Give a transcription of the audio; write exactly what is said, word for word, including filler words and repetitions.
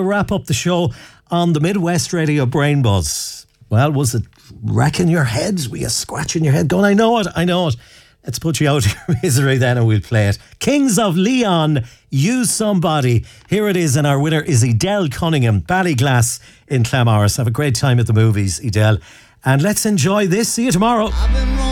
wrap up the show on the Midwest Radio Brain Buzz. Well, was it wrecking your heads? Were you scratching your head going, I know it, I know it. Let's put you out of your misery then and we'll play it. Kings of Leon, Use Somebody. Here it is, and our winner is Edel Cunningham, Ballyglass in Clamorris. Have a great time at the movies, Edel. And let's enjoy this. See you tomorrow.